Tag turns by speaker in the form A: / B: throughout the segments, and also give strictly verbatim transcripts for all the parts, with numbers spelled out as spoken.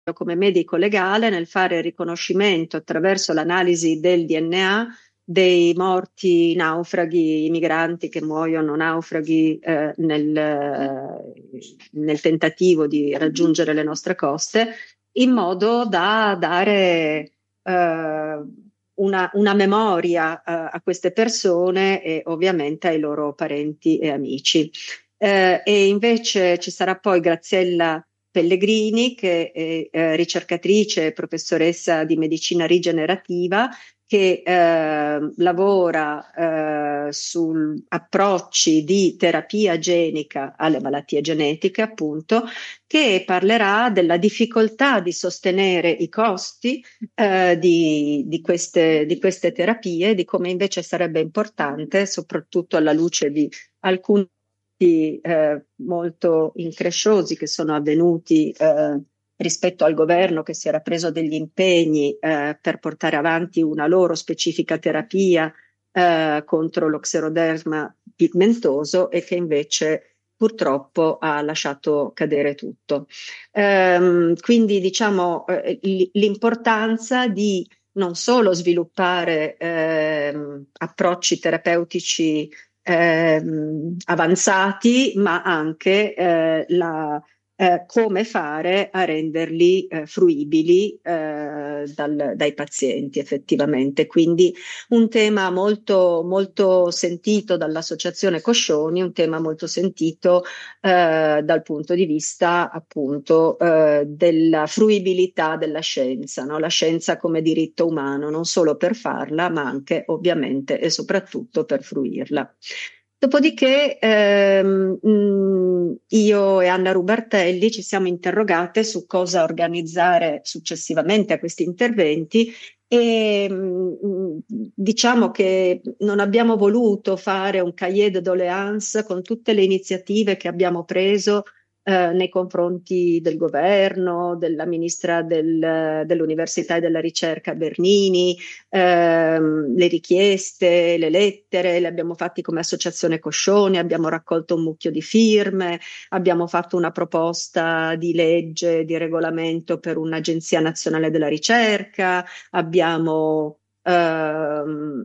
A: come medico legale nel fare il riconoscimento attraverso l'analisi del D N A dei morti naufraghi, i migranti che muoiono naufraghi eh, nel, eh, nel tentativo di raggiungere le nostre coste, in modo da dare eh, una, una memoria eh, a queste persone e ovviamente ai loro parenti e amici. Eh, e invece ci sarà poi Graziella Pellegrini, che è eh, ricercatrice e professoressa di medicina rigenerativa, che eh, lavora eh, su approcci di terapia genica alle malattie genetiche, appunto, che parlerà della difficoltà di sostenere i costi eh, di, di, queste, di queste terapie, di come invece sarebbe importante, soprattutto alla luce di alcuni eh, molto incresciosi che sono avvenuti eh, rispetto al governo che si era preso degli impegni eh, per portare avanti una loro specifica terapia eh, contro lo xeroderma pigmentoso e che invece purtroppo ha lasciato cadere tutto. Ehm, quindi diciamo eh, l'importanza di non solo sviluppare ehm, approcci terapeutici ehm, avanzati, ma anche eh, la, eh, come fare a renderli eh, fruibili eh, dal, dai pazienti effettivamente. Quindi un tema molto, molto sentito dall'Associazione Coscioni, un tema molto sentito eh, dal punto di vista appunto eh, della fruibilità della scienza, no? La scienza come diritto umano, non solo per farla, ma anche ovviamente e soprattutto per fruirla. Dopodiché ehm, mh, io e Anna Rubartelli ci siamo interrogate su cosa organizzare successivamente a questi interventi e mh, diciamo che non abbiamo voluto fare un cahier de doléances con tutte le iniziative che abbiamo preso eh, nei confronti del governo, della ministra del, dell'Università e della Ricerca Bernini, ehm, le richieste, le lettere, le abbiamo fatti come associazione Coscioni, abbiamo raccolto un mucchio di firme, abbiamo fatto una proposta di legge, di regolamento per un'agenzia nazionale della ricerca, abbiamo Uh,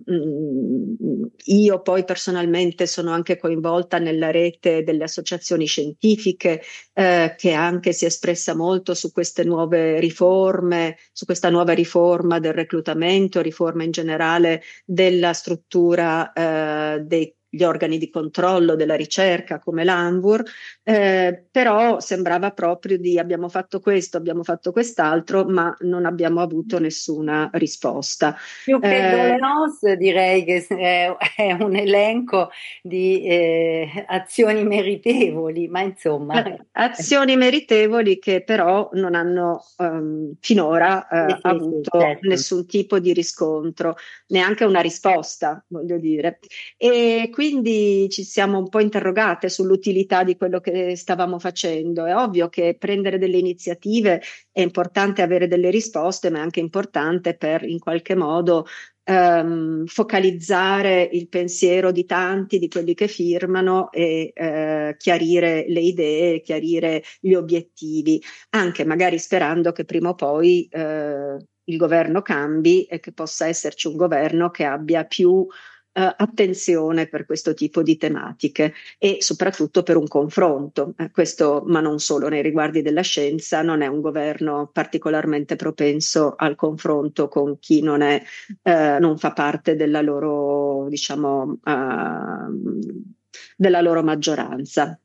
A: io poi personalmente sono anche coinvolta nella rete delle associazioni scientifiche eh, che anche si è espressa molto su queste nuove riforme, su questa nuova riforma del reclutamento, riforma in generale della struttura eh, dei gli organi di controllo della ricerca come l'ANVUR, eh, però sembrava proprio di abbiamo fatto questo, abbiamo fatto quest'altro, ma non abbiamo avuto nessuna risposta.
B: Più che
A: Eh,
B: doleanze, direi che è, è un elenco di eh, azioni meritevoli, ma insomma,
A: Eh, azioni meritevoli che però non hanno ehm, finora
B: sì,
A: eh,
B: sì, sì,
A: avuto
B: certo.
A: nessun tipo di riscontro, neanche una risposta, voglio dire. E quindi ci siamo un po' interrogate sull'utilità di quello che stavamo facendo. È ovvio che prendere delle iniziative è importante avere delle risposte, ma è anche importante per in qualche modo ehm, focalizzare il pensiero di tanti, di quelli che firmano e eh, chiarire le idee, chiarire gli obiettivi, anche magari sperando che prima o poi eh, il governo cambi e che possa esserci un governo che abbia più eh, attenzione per questo tipo di tematiche e soprattutto per un confronto. Eh, questo, ma non solo nei riguardi della scienza, non è un governo particolarmente propenso al confronto con chi non è eh, non fa parte della loro, diciamo, uh, della loro maggioranza.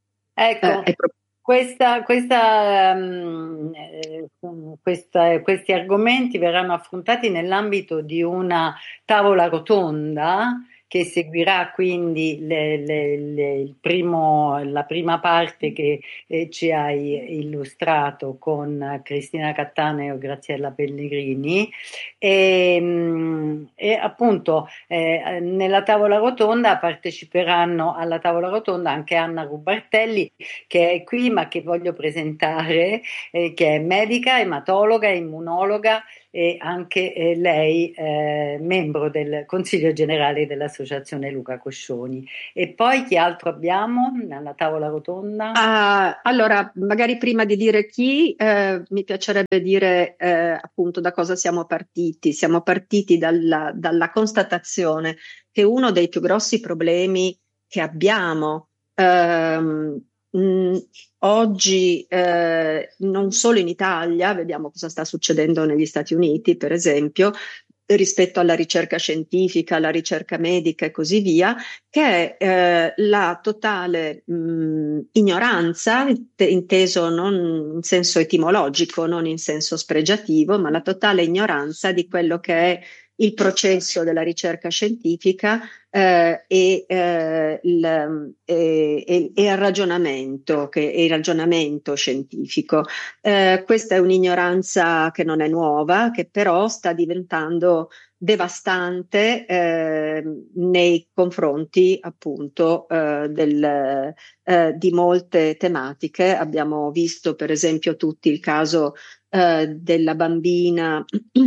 A: Eh,
B: Ecco,
A: è pro-
B: questa, questa, ehm, eh, questa- questi argomenti verranno affrontati nell'ambito di una tavola rotonda che seguirà quindi le- le- le- il primo- la prima parte che eh, ci hai illustrato con Cristina Cattaneo e Graziella Pellegrini. E, mh, e appunto eh, nella tavola rotonda parteciperanno alla tavola rotonda anche Anna Rubartelli, che è qui, ma che voglio presentare, eh, che è medica, ematologa, immunologa e anche eh, lei eh, membro del Consiglio Generale dell'Associazione dell'Associazione Luca Coscioni. E poi chi altro abbiamo alla tavola rotonda?
A: Ah, allora, magari prima di dire chi, eh, mi piacerebbe dire eh, appunto da cosa siamo partiti. Siamo partiti dalla, dalla constatazione che uno dei più grossi problemi che abbiamo ehm, mh, oggi, eh, non solo in Italia, vediamo cosa sta succedendo negli Stati Uniti, per esempio, rispetto alla ricerca scientifica, alla ricerca medica e così via, che è eh, la totale mh, ignoranza, inteso non in senso etimologico, non in senso spregiativo, ma la totale ignoranza di quello che è il processo della ricerca scientifica eh, e, eh, il, e, e, e il ragionamento, che è il ragionamento scientifico. Eh, questa è un'ignoranza che non è nuova, che però sta diventando devastante eh, nei confronti appunto eh, del, eh, di molte tematiche. Abbiamo visto per esempio tutti il caso eh, della bambina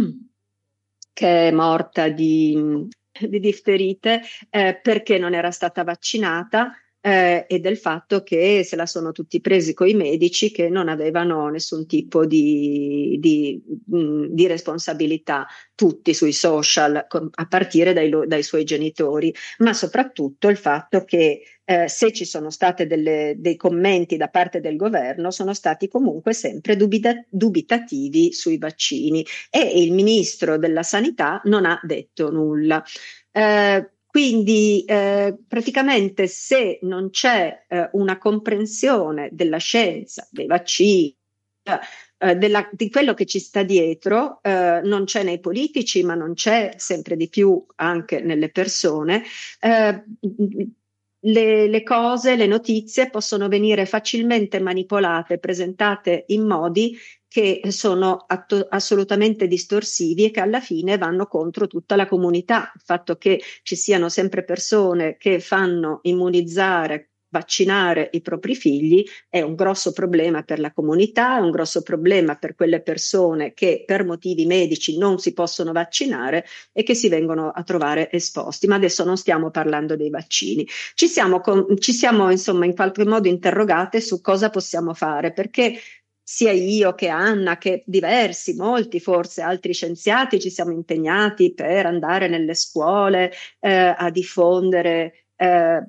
A: che è morta di, di difterite eh, perché non era stata vaccinata eh, e del fatto che se la sono tutti presi coi medici che non avevano nessun tipo di, di, mh, di responsabilità, tutti sui social, con, a partire dai, dai suoi genitori, ma soprattutto il fatto che eh, se ci sono state delle, dei commenti da parte del governo, sono stati comunque sempre dubita- dubitativi sui vaccini e il ministro della sanità non ha detto nulla. Eh, quindi eh, praticamente se non c'è eh, una comprensione della scienza, dei vaccini, eh, della, di quello che ci sta dietro, eh, non c'è nei politici, ma non c'è sempre di più anche nelle persone, eh, le, le cose, le notizie possono venire facilmente manipolate, presentate in modi che sono atto- assolutamente distorsivi e che alla fine vanno contro tutta la comunità. Il fatto che ci siano sempre persone che fanno immunizzare, vaccinare i propri figli è un grosso problema per la comunità, è un grosso problema per quelle persone che per motivi medici non si possono vaccinare e che si vengono a trovare esposti. Ma adesso non stiamo parlando dei vaccini. Ci siamo, con, ci siamo insomma in qualche modo interrogate su cosa possiamo fare, perché sia io che Anna, che diversi, molti forse altri scienziati ci siamo impegnati per andare nelle scuole eh, a diffondere eh,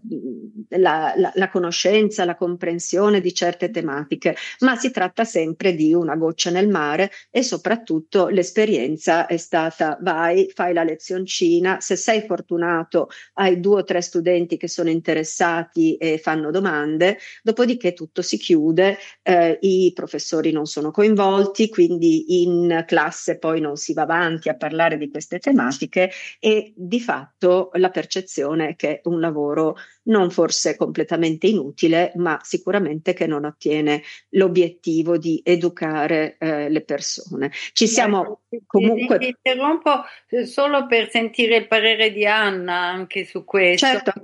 A: la, la, la conoscenza, la comprensione di certe tematiche, ma si tratta sempre di una goccia nel mare e soprattutto l'esperienza è stata vai, fai la lezioncina, se sei fortunato hai due o tre studenti che sono interessati e fanno domande, dopodiché tutto si chiude, eh, i professori non sono coinvolti, quindi in classe poi non si va avanti a parlare di queste tematiche e di fatto la percezione è che è un lavoro non forse completamente inutile, ma sicuramente che non ottiene l'obiettivo di educare eh, le persone. Ci siamo
B: Ti,
A: comunque...
B: ti interrompo eh, solo per sentire il parere di Anna anche su questo,
A: Certo.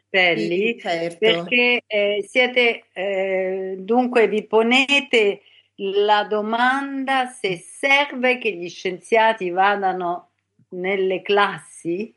C: Sì,
B: Bertelli,
C: certo.
B: perché eh, siete, eh, dunque vi ponete la domanda se serve che gli scienziati vadano nelle classi?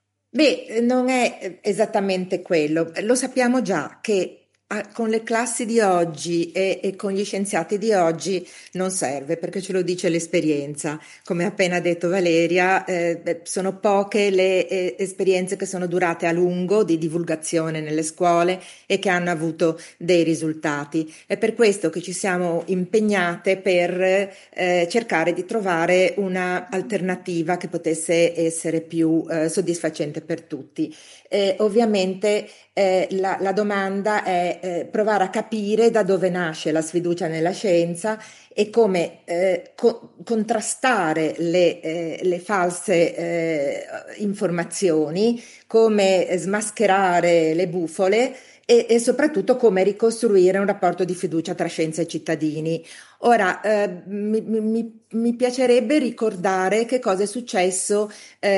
C: Beh, non è eh, esattamente quello. Lo sappiamo già che ah, con le classi di oggi e, e con gli scienziati di oggi non serve, perché ce lo dice l'esperienza. Come ha appena detto Valeria, eh, beh, sono poche le eh, esperienze che sono durate a lungo di divulgazione nelle scuole e che hanno avuto dei risultati. È per questo che ci siamo impegnate per eh, cercare di trovare una alternativa che potesse essere più eh, soddisfacente per tutti. Eh, ovviamente eh, la, la domanda è eh, provare a capire da dove nasce la sfiducia nella scienza e come eh, co- contrastare le, eh, le false eh, informazioni, come smascherare le bufale e, e soprattutto come ricostruire un rapporto di fiducia tra scienza e cittadini. Ora, eh, mi, mi- mi piacerebbe ricordare che cosa è successo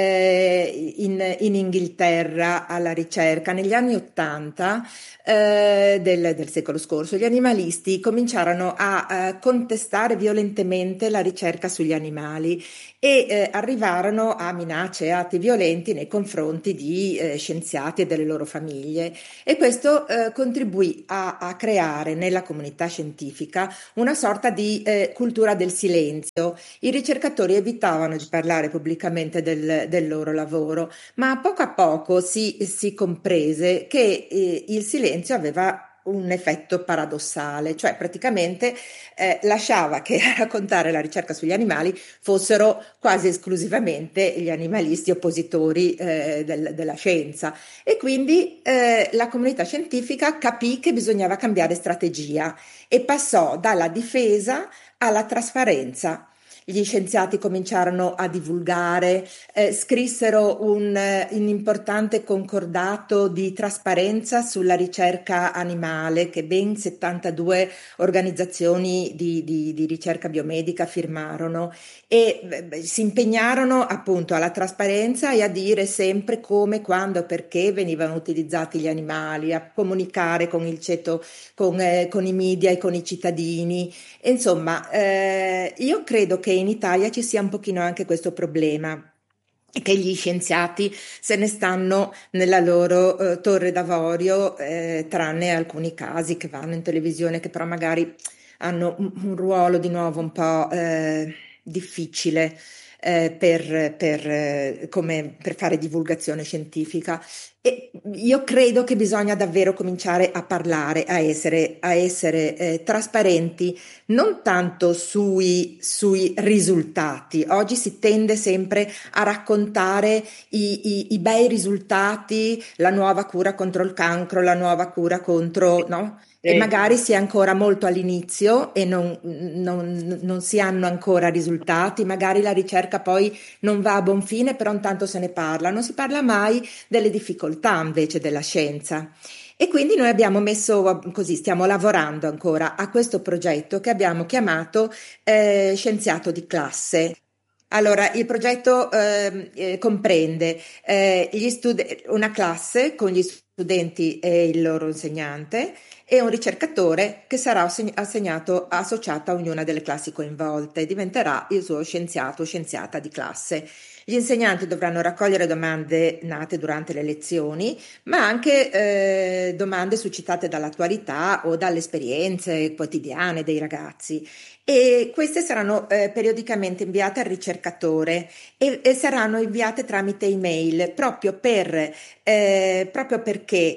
C: eh, in, in Inghilterra alla ricerca. Negli anni Ottanta eh, del, del secolo scorso, gli animalisti cominciarono a eh, contestare violentemente la ricerca sugli animali e eh, arrivarono a minacce e atti violenti nei confronti di eh, scienziati e delle loro famiglie. E questo eh, contribuì a, a creare nella comunità scientifica una sorta di eh, cultura del silenzio. I ricercatori evitavano di parlare pubblicamente del, del loro lavoro, ma a poco a poco si, si comprese che eh, il silenzio aveva un effetto paradossale, cioè praticamente eh, lasciava che a raccontare la ricerca sugli animali fossero quasi esclusivamente gli animalisti oppositori eh, del- della scienza. E quindi eh, la comunità scientifica capì che bisognava cambiare strategia e passò dalla difesa alla trasparenza. Gli scienziati cominciarono a divulgare, eh, scrissero un, eh, un importante concordato di trasparenza sulla ricerca animale che ben settantadue organizzazioni di, di- di ricerca biomedica firmarono e eh, si impegnarono appunto alla trasparenza e a dire sempre come, quando, perché venivano utilizzati gli animali, a comunicare con il ceto, con, eh, con i media e con i cittadini. E insomma, eh, io credo che in Italia ci sia un pochino anche questo problema. E che gli scienziati se ne stanno nella loro eh, torre d'avorio, eh, tranne alcuni casi che vanno in televisione, che però magari hanno un, un ruolo di nuovo un po' eh, difficile eh, per, per, eh, come per fare divulgazione scientifica. E io credo che bisogna davvero cominciare a parlare, a essere, a essere eh, trasparenti, non tanto sui, sui risultati. Oggi si tende sempre a raccontare i, i- i bei risultati, la nuova cura contro il cancro, la nuova cura contro, no? E
B: Sì.
C: magari si è ancora molto all'inizio e non, non- non si hanno ancora risultati, magari la ricerca poi non va a buon fine, però intanto se ne parla. Non si parla mai delle difficoltà invece della scienza. E quindi noi abbiamo messo così, stiamo lavorando ancora a questo progetto che abbiamo chiamato eh, Scienziato di classe. Allora, il progetto ehm, eh, comprende eh, gli stud- una classe con gli studenti e il loro insegnante e un ricercatore che sarà assegn- assegnato, associato a ognuna delle classi coinvolte, diventerà il suo scienziato o scienziata di classe. Gli insegnanti dovranno raccogliere domande nate durante le lezioni, ma anche eh, domande suscitate dall'attualità o dalle esperienze quotidiane dei ragazzi. E queste saranno eh, periodicamente inviate al ricercatore e, e saranno inviate tramite email proprio per eh, proprio perché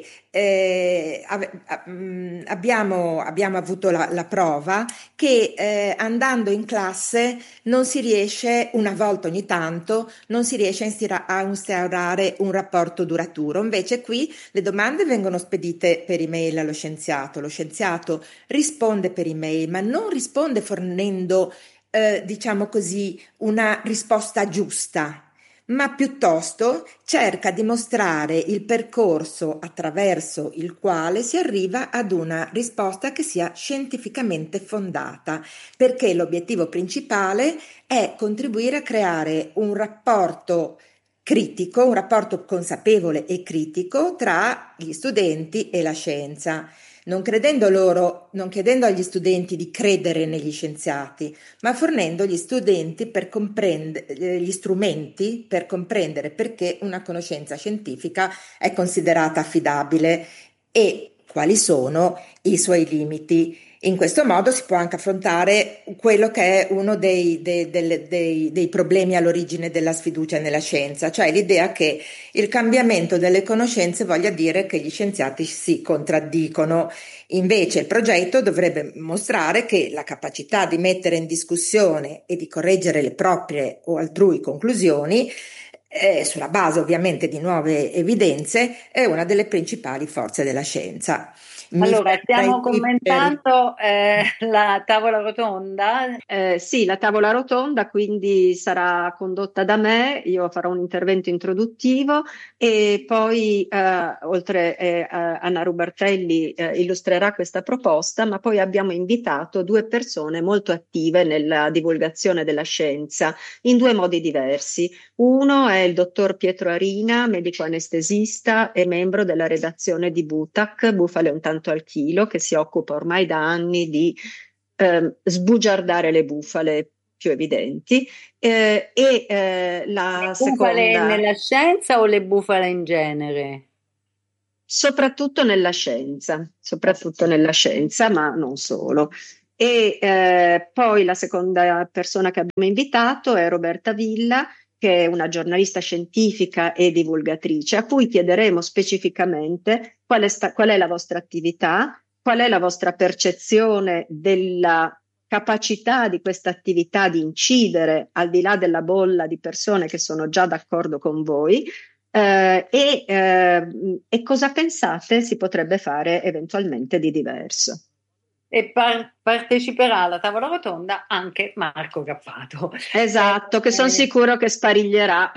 C: eh, ave- a- mh, abbiamo, abbiamo avuto la, la prova che eh, andando in classe non si riesce, una volta ogni tanto, non si riesce a, instira- a instaurare un rapporto duraturo. Invece qui le domande vengono spedite per email allo scienziato, lo scienziato risponde per email, ma non risponde fornendo, eh, diciamo così, una risposta giusta, ma piuttosto cerca di mostrare il percorso attraverso il quale si arriva ad una risposta che sia scientificamente fondata, perché l'obiettivo principale è contribuire a creare un rapporto critico, un rapporto consapevole e critico tra gli studenti e la scienza. Non credendo loro, non chiedendo agli studenti di credere negli scienziati, ma fornendo gli studenti per comprendere eh, gli strumenti per comprendere perché una conoscenza scientifica è considerata affidabile e quali sono i suoi limiti. In questo modo si può anche affrontare quello che è uno dei, dei- delle- dei- dei problemi all'origine della sfiducia nella scienza, cioè l'idea che il cambiamento delle conoscenze voglia dire che gli scienziati si contraddicono. Invece il progetto dovrebbe mostrare che la capacità di mettere in discussione e di correggere le proprie o altrui conclusioni, eh, sulla base ovviamente di nuove evidenze, è una delle principali forze della scienza.
B: Allora, stiamo commentando eh, la tavola rotonda.
A: Eh, sì, la tavola rotonda quindi sarà condotta da me, io farò un intervento introduttivo e poi eh, oltre eh, a Anna Rubartelli eh, illustrerà questa proposta, ma poi abbiamo invitato due persone molto attive nella divulgazione della scienza in due modi diversi. Uno è il dottor Pietro Arina, medico anestesista e membro della redazione di Butac, Bufale un tanto al chilo, che si occupa ormai da anni di eh, sbugiardare le bufale più evidenti. Eh, e eh, la
B: le bufale
A: seconda...
B: nella scienza o le bufale in genere?
A: Soprattutto nella scienza, soprattutto nella scienza, ma non solo. E eh, poi la seconda persona che abbiamo invitato è Roberta Villa, che è una giornalista scientifica e divulgatrice, a cui chiederemo specificamente qual è, sta- qual è la vostra attività, qual è la vostra percezione della capacità di questa attività di incidere al di là della bolla di persone che sono già d'accordo con voi, eh, e, eh, e cosa pensate si potrebbe fare eventualmente di diverso.
B: E par- parteciperà alla tavola rotonda anche Marco Cappato.
A: Esatto, eh, che sono sicuro che spariglierà.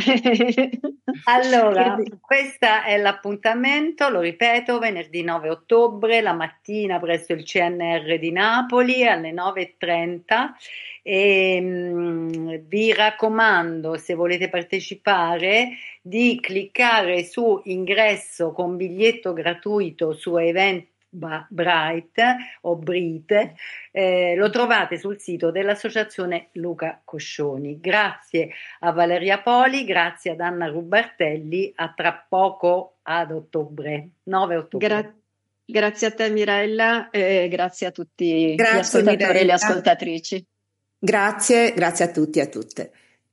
B: Allora, questo è l'appuntamento, lo ripeto, venerdì nove ottobre, la mattina presso il C N R di Napoli alle nove e trenta. E, mh, vi raccomando, se volete partecipare, di cliccare su ingresso con biglietto gratuito su Event Bright o Brite, eh, lo trovate sul sito dell'associazione Luca Coscioni. Grazie a Valeria Poli, grazie ad Anna Rubartelli, a tra poco ad ottobre, nove ottobre.
A: Gra- grazie a te Mirella e grazie a tutti
C: grazie,
A: gli ascoltatori
C: Mirella.
A: e le ascoltatrici.
C: Grazie, grazie a tutti e a tutte.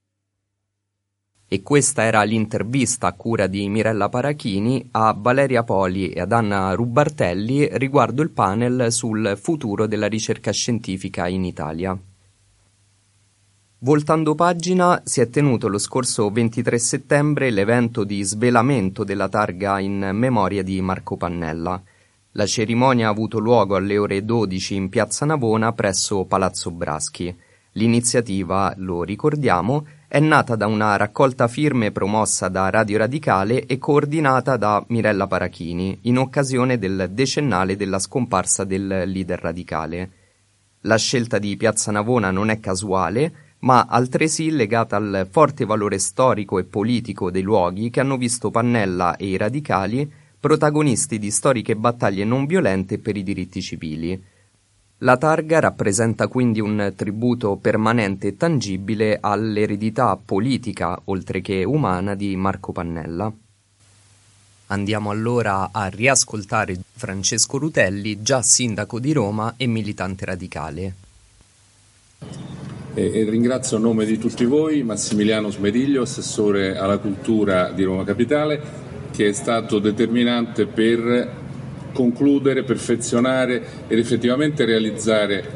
D: E questa era l'intervista a cura di Mirella Parachini a Valeria Poli e ad Anna Rubartelli riguardo il panel sul futuro della ricerca scientifica in Italia. Voltando pagina, si è tenuto lo scorso ventitré settembre l'evento di svelamento della targa in memoria di Marco Pannella. La cerimonia ha avuto luogo alle ore dodici in Piazza Navona presso Palazzo Braschi. L'iniziativa, lo ricordiamo, è nata da una raccolta firme promossa da Radio Radicale e coordinata da Mirella Parachini in occasione del decennale della scomparsa del leader radicale. La scelta di Piazza Navona non è casuale, ma altresì legata al forte valore storico e politico dei luoghi che hanno visto Pannella e i radicali protagonisti di storiche battaglie non violente per i diritti civili. La targa rappresenta quindi un tributo permanente e tangibile all'eredità politica, oltre che umana, di Marco Pannella. Andiamo allora a riascoltare Francesco Rutelli, già sindaco di Roma e militante radicale.
E: E, e ringrazio a nome di tutti voi Massimiliano Smeriglio, assessore alla cultura di Roma Capitale, che è stato determinante per concludere, perfezionare ed effettivamente realizzare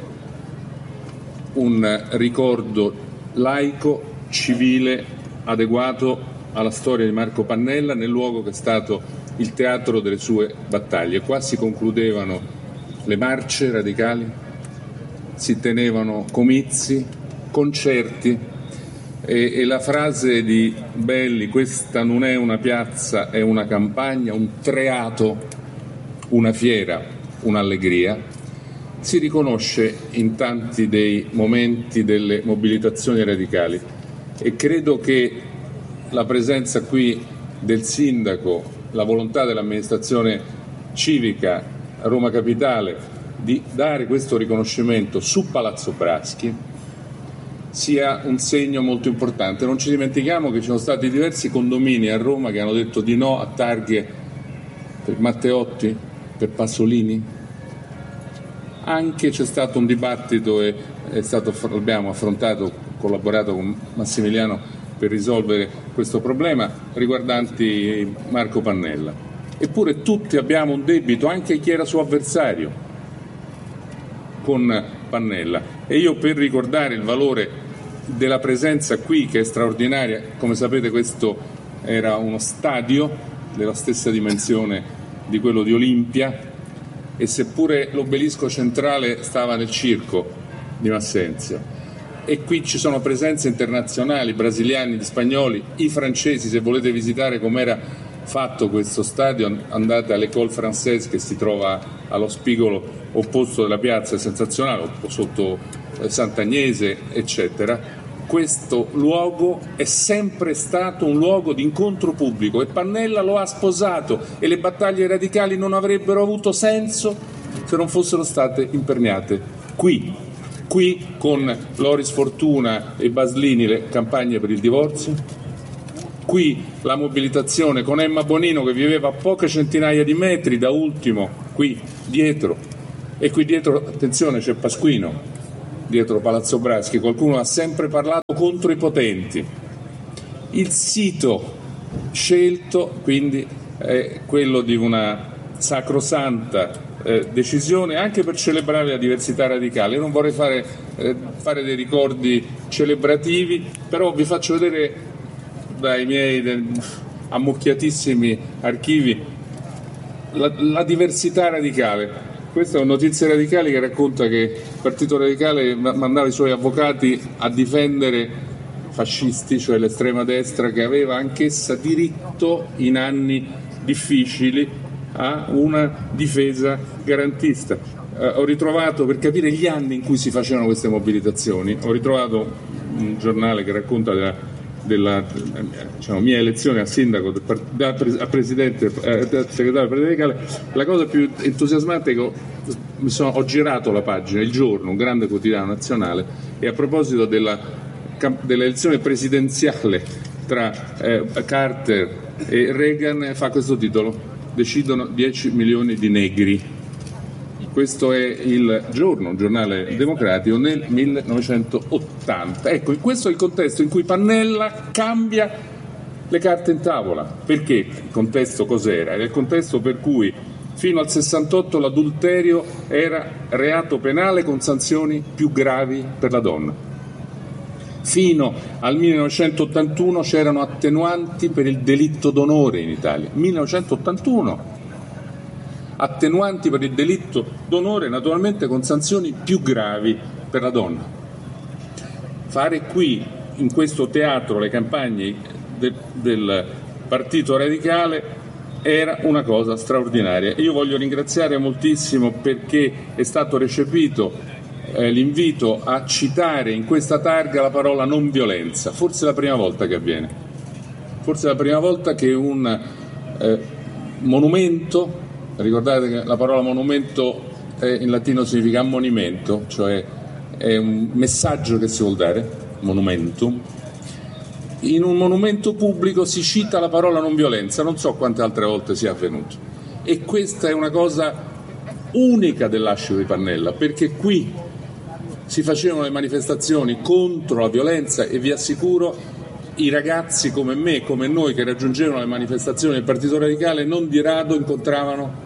E: un ricordo laico, civile, adeguato alla storia di Marco Pannella nel luogo che è stato il teatro delle sue battaglie. Qua si concludevano le marce radicali, si tenevano comizi, concerti e, e la frase di Belli, questa non è una piazza, è una campagna, un treato, una fiera, un'allegria, si riconosce in tanti dei momenti delle mobilitazioni radicali e credo che la presenza qui del sindaco, la volontà dell'amministrazione civica a Roma Capitale di dare questo riconoscimento su Palazzo Braschi sia un segno molto importante. Non ci dimentichiamo che ci sono stati diversi condomini a Roma che hanno detto di no a targhe per Matteotti, per Pasolini. Anche c'è stato un dibattito e è stato, abbiamo affrontato, collaborato con Massimiliano per risolvere questo problema riguardanti Marco Pannella. Eppure tutti abbiamo un debito, anche chi era suo avversario, con Pannella. E io, per ricordare il valore della presenza qui, che è straordinaria, come sapete questo era uno stadio della stessa dimensione di quello di Olimpia, e seppure l'obelisco centrale stava nel circo di Massenzio. E qui ci sono presenze internazionali, brasiliani, gli spagnoli, i francesi. Se volete visitare com'era fatto questo stadio, andate all'École Française che si trova allo spigolo opposto della piazza, è sensazionale, o sotto Sant'Agnese, eccetera. Questo luogo è sempre stato un luogo di incontro pubblico e Pannella lo ha sposato, e le battaglie radicali non avrebbero avuto senso se non fossero state imperniate qui, qui con Loris Fortuna e Baslini, le campagne per il divorzio, qui la mobilitazione con Emma Bonino che viveva a poche centinaia di metri da Ultimo, qui dietro, e qui dietro, attenzione, c'è Pasquino, dietro Palazzo Braschi. Qualcuno ha sempre parlato contro i potenti. Il sito scelto quindi è quello di una sacrosanta eh, decisione anche per celebrare la diversità radicale. Io non vorrei fare, eh, fare dei ricordi celebrativi, però vi faccio vedere dai miei de, ammucchiatissimi archivi la, la diversità radicale. Questa è una notizia radicale che racconta che il Partito Radicale mandava i suoi avvocati a difendere fascisti, cioè l'estrema destra, che aveva anch'essa diritto in anni difficili a una difesa garantista. Eh, ho ritrovato, per capire gli anni in cui si facevano queste mobilitazioni, ho ritrovato un giornale che racconta della della diciamo, mia elezione a sindaco, del, da, a presidente, eh, da segretario radicale. La cosa più entusiasmante è che ho, mi sono, ho girato la pagina, Il Giorno, un grande quotidiano nazionale, e a proposito della, dell'elezione presidenziale tra eh, Carter e Reagan fa questo titolo: decidono dieci milioni di negri. Questo è Il Giorno, un giornale democratico, nel millenovecentottanta. Ecco, questo è il contesto in cui Pannella cambia le carte in tavola. Perché il contesto cos'era? Era il contesto per cui fino al sessantotto l'adulterio era reato penale con sanzioni più gravi per la donna. Fino al millenovecentottantuno c'erano attenuanti per il delitto d'onore in Italia. millenovecentottantuno attenuanti per il delitto d'onore, naturalmente con sanzioni più gravi per la donna. Fare qui, in questo teatro, le campagne de, del Partito Radicale era una cosa straordinaria. Io voglio ringraziare moltissimo perché è stato recepito eh, l'invito a citare in questa targa la parola non violenza. Forse è la prima volta che avviene. Forse è la prima volta che un eh, monumento. Ricordate che la parola monumento in latino significa ammonimento, cioè è un messaggio che si vuol dare, monumentum. In un monumento pubblico si cita la parola non violenza, non so quante altre volte sia avvenuto. E questa è una cosa unica dell'Ascito di Pannella, perché qui si facevano le manifestazioni contro la violenza e vi assicuro i ragazzi come me, come noi, che raggiungevano le manifestazioni del Partito Radicale non di rado incontravano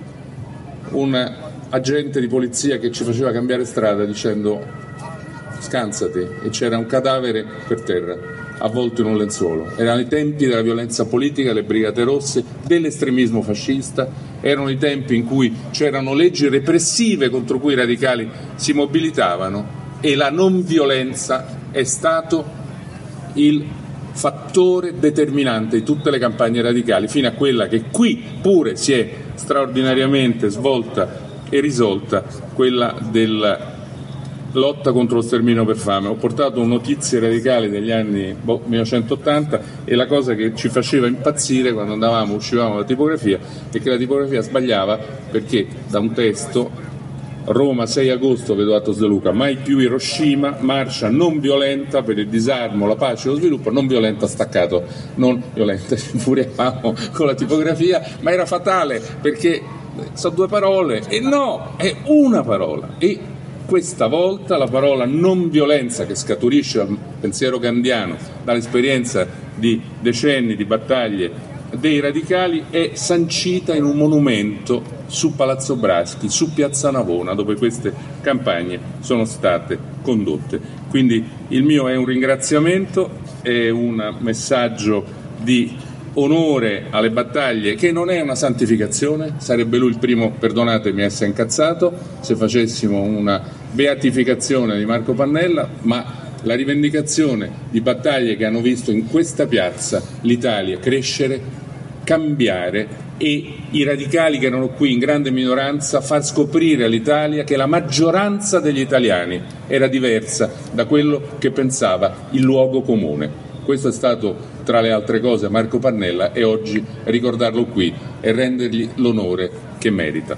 E: un agente di polizia che ci faceva cambiare strada dicendo scansati, e c'era un cadavere per terra avvolto in un lenzuolo. Erano i tempi della violenza politica, delle brigate rosse, dell'estremismo fascista, erano i tempi in cui c'erano leggi repressive contro cui i radicali si mobilitavano, e la non violenza è stato il fattore determinante di tutte le campagne radicali, fino a quella che qui pure si è straordinariamente svolta e risolta, quella della lotta contro lo sterminio per fame. Ho portato notizie radicali degli anni boh, millenovecentottanta, e la cosa che ci faceva impazzire quando andavamo, uscivamo dalla tipografia, è che la tipografia sbagliava, perché da un testo Roma sei agosto, vedo Atos De Luca, mai più Hiroshima, marcia non violenta per il disarmo, la pace e lo sviluppo, non violenta staccato, non violenta, ci infuriavamo con la tipografia, ma era fatale perché sono due parole, e no, è una parola, e questa volta la parola non violenza, che scaturisce dal pensiero gandhiano, dall'esperienza di decenni di battaglie dei radicali, è sancita in un monumento su Palazzo Braschi, su Piazza Navona, dove queste campagne sono state condotte. Quindi il mio è un ringraziamento, è un messaggio di onore alle battaglie, che non è una santificazione, sarebbe lui il primo, perdonatemi, a essere incazzato se facessimo una beatificazione di Marco Pannella, ma la rivendicazione di battaglie che hanno visto in questa piazza l'Italia crescere, cambiare, e i radicali che erano qui in grande minoranza far scoprire all'Italia che la maggioranza degli italiani era diversa da quello che pensava il luogo comune. Questo è stato, tra le altre cose, Marco Pannella, e oggi ricordarlo qui e rendergli l'onore che merita.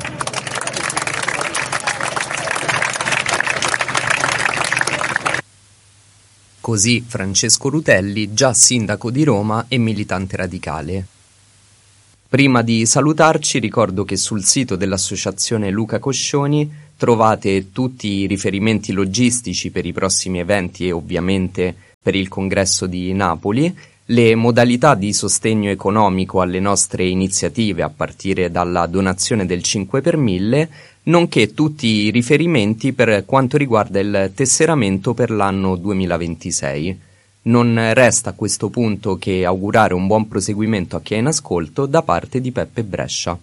D: Così Francesco Rutelli, già sindaco di Roma e militante radicale. Prima di salutarci ricordo che sul sito dell'associazione Luca Coscioni trovate tutti i riferimenti logistici per i prossimi eventi e ovviamente per il congresso di Napoli, le modalità di sostegno economico alle nostre iniziative a partire dalla donazione del cinque per mille, nonché tutti i riferimenti per quanto riguarda il tesseramento per l'anno duemilaventisei. Non resta a questo punto che augurare un buon proseguimento a chi è in ascolto da parte di Peppe Brescia.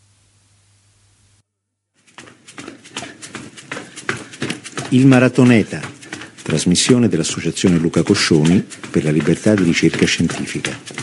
F: Il Maratoneta, trasmissione dell'Associazione Luca Coscioni per la libertà di ricerca scientifica.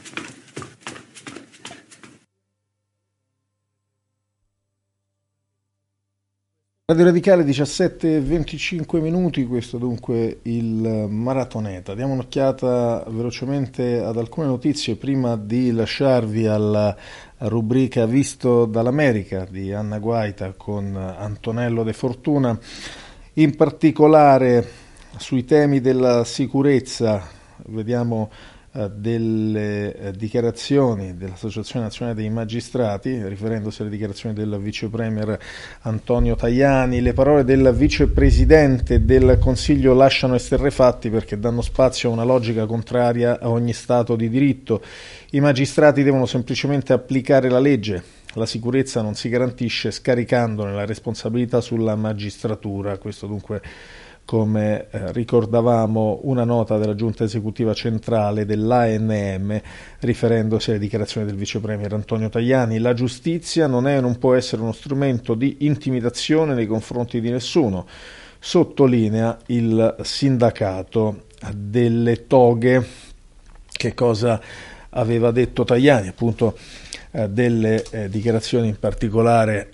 G: Radio Radicale diciassette e venticinque minuti, questo dunque il Maratoneta. Diamo un'occhiata velocemente ad alcune notizie prima di lasciarvi alla rubrica Visto dall'America di Anna Guaita con Antonello De Fortuna. In particolare sui temi della sicurezza vediamo eh, delle eh, dichiarazioni dell'Associazione Nazionale dei Magistrati, riferendosi alle dichiarazioni del vice premier Antonio Tajani. Le parole del vicepresidente del Consiglio lasciano esterrefatti perché danno spazio a una logica contraria a ogni Stato di diritto. I magistrati devono semplicemente applicare la legge. La sicurezza non si garantisce scaricandone la responsabilità sulla magistratura. Questo dunque, come eh, ricordavamo, una nota della Giunta Esecutiva Centrale dell'A N M riferendosi alle dichiarazioni del vice premier Antonio Tajani. La giustizia non è e non può essere uno strumento di intimidazione nei confronti di nessuno, sottolinea il sindacato delle toghe. Che cosa aveva detto Tajani? Appunto eh, delle eh, dichiarazioni in particolare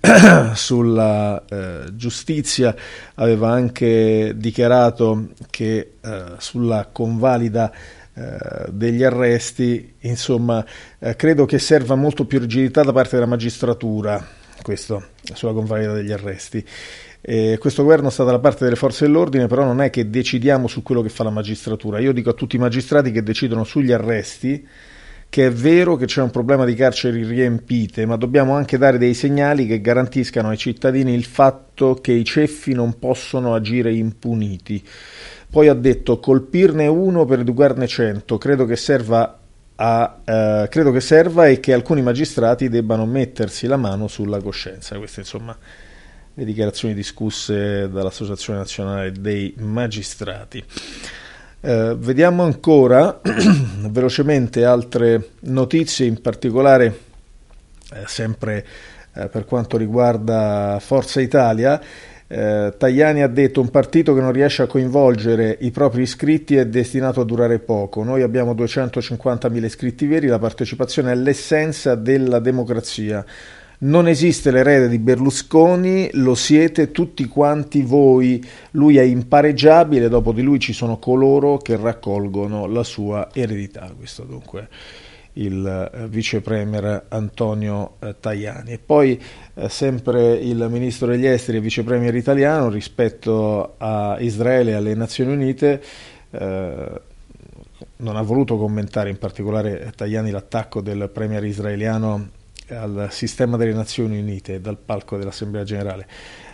G: sulla eh, giustizia. Aveva anche dichiarato che eh, sulla convalida eh, degli arresti, insomma, eh, credo che serva molto più rigidità da parte della magistratura, questo sulla convalida degli arresti. Eh, questo governo sta dalla parte delle forze dell'ordine, però non è che decidiamo su quello che fa la magistratura. Io dico a tutti i magistrati che decidono sugli arresti che è vero che c'è un problema di carceri riempite, ma dobbiamo anche dare dei segnali che garantiscano ai cittadini il fatto che i ceffi non possono agire impuniti. Poi ha detto: colpirne uno per educarne cento, credo che serva a, eh, credo che serva e che alcuni magistrati debbano mettersi la mano sulla coscienza. Queste, insomma, le dichiarazioni discusse dall'Associazione Nazionale dei Magistrati. Eh, vediamo ancora velocemente altre notizie, in particolare eh, sempre eh, per quanto riguarda Forza Italia. Eh, Tajani ha detto: un partito che non riesce a coinvolgere i propri iscritti è destinato a durare poco. Noi abbiamo duecentocinquantamila iscritti veri, la partecipazione è l'essenza della democrazia. Non esiste l'erede di Berlusconi, lo siete tutti quanti voi. Lui è impareggiabile, dopo di lui ci sono coloro che raccolgono la sua eredità. Questo dunque il eh, vice premier Antonio eh, Tajani. E poi eh, sempre il ministro degli esteri e vice premier italiano rispetto a Israele e alle Nazioni Unite eh, non ha voluto commentare in particolare Tajani l'attacco del premier israeliano al sistema delle Nazioni Unite dal palco dell'Assemblea Generale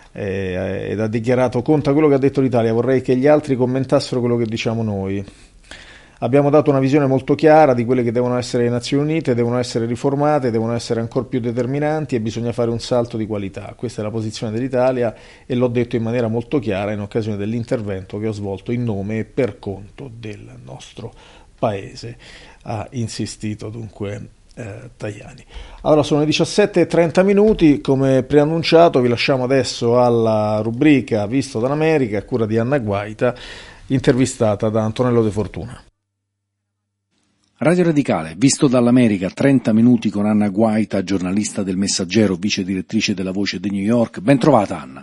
G: eh, ed ha dichiarato: conta quello che ha detto l'Italia, vorrei che gli altri commentassero quello che diciamo noi. Abbiamo dato una visione molto chiara di quelle che devono essere le Nazioni Unite, devono essere riformate, devono essere ancora più determinanti e bisogna fare un salto di qualità. Questa è la posizione dell'Italia e l'ho detto in maniera molto chiara in occasione dell'intervento che ho svolto in nome e per conto del nostro paese, ha insistito dunque eh, Tajani. Allora sono le diciassette e trenta minuti, come preannunciato vi lasciamo adesso alla rubrica Visto dall'America a cura di Anna Guaita, intervistata da Antonello De Fortuna.
H: Radio Radicale, Visto dall'America, trenta minuti con Anna Guaita, giornalista del Messaggero, vice direttrice della Voce di New York. Ben trovata, Anna.